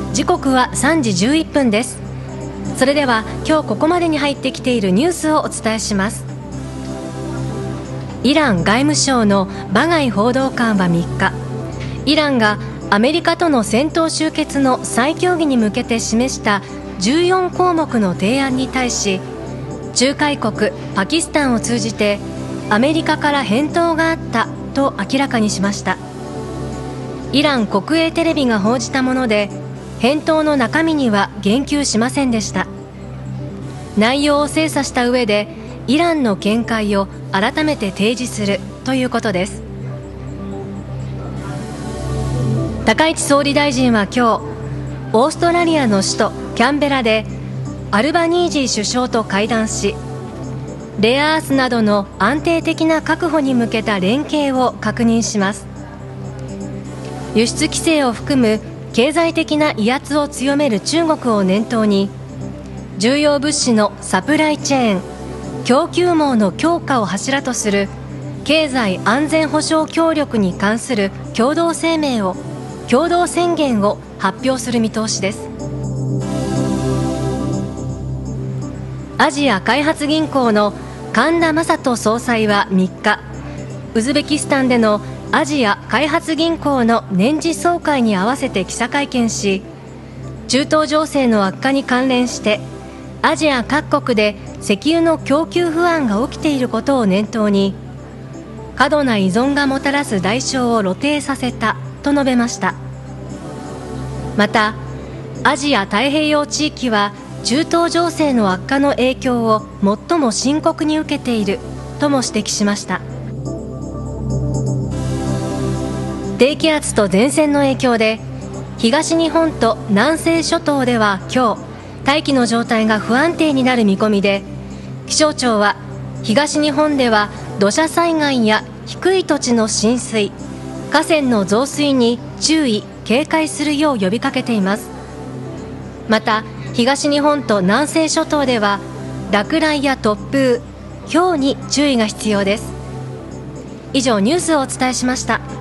時刻は3時11分です。それでは今日ここまでに入ってきているニュースをお伝えします。イラン外務省のバガイ報道官は3日、イランがアメリカとの戦闘終結の再協議に向けて示した14項目の提案に対し、仲介国パキスタンを通じてアメリカから返答があったと明らかにしました。イラン国営テレビが報じたもので、返答の中身には言及しませんでした。内容を精査した上でイランの見解を改めて提示するということです。高市総理大臣は今日、オーストラリアの首都キャンベラでアルバニージー首相と会談し、レアアースなどの安定的な確保に向けた連携を確認します。輸出規制を含む経済的な威圧を強める中国を念頭に、重要物資のサプライチェーン、供給網の強化を柱とする経済安全保障協力に関する共同宣言を発表する見通しです。アジア開発銀行の神田正人総裁は3日、ウズベキスタンでのアジア開発銀行の年次総会に合わせて記者会見し、中東情勢の悪化に関連してアジア各国で石油の供給不安が起きていることを念頭に、過度な依存がもたらす代償を露呈させたと述べました。また、アジア太平洋地域は中東情勢の悪化の影響を最も深刻に受けているとも指摘しました。低気圧と前線の影響で東日本と南西諸島では今日、大気の状態が不安定になる見込みで、気象庁は東日本では土砂災害や低い土地の浸水、河川の増水に注意警戒するよう呼びかけています。また東日本と南西諸島では落雷や突風、ひょうに注意が必要です。以上、ニュースをお伝えしました。